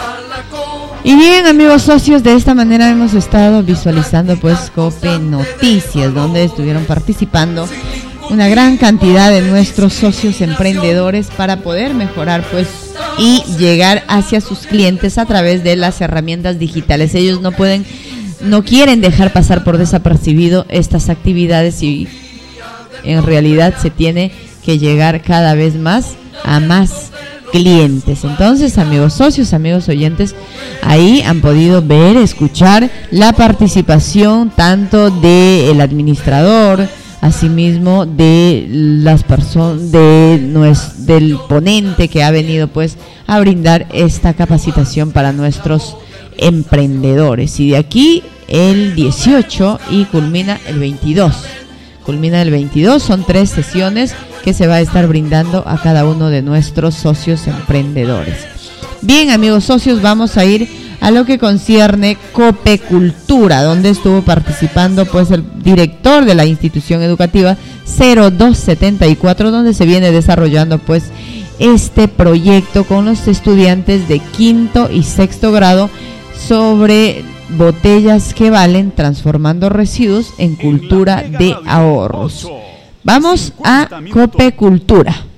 Y bien, amigos socios, de esta manera hemos estado visualizando pues Cope Noticias, donde estuvieron participando una gran cantidad de nuestros socios emprendedores para poder mejorar pues y llegar hacia sus clientes a través de las herramientas digitales. Ellos no quieren dejar pasar por desapercibido estas actividades y en realidad se tiene que llegar cada vez más a más clientes. Entonces, amigos socios, amigos oyentes, ahí han podido ver, escuchar la participación tanto del administrador, asimismo de las personas, del ponente que ha venido pues a brindar esta capacitación para nuestros emprendedores. Y de aquí el 18 y culmina el 22. Son 3 sesiones que se va a estar brindando a cada uno de nuestros socios emprendedores. Bien, amigos socios, vamos a ir a lo que concierne Cope Cultura, donde estuvo participando pues el director de la institución educativa 0274, donde se viene desarrollando pues este proyecto con los estudiantes de 5º y 6º grado sobre botellas que valen, transformando residuos en cultura de ahorros. Vamos a Cope Cultura.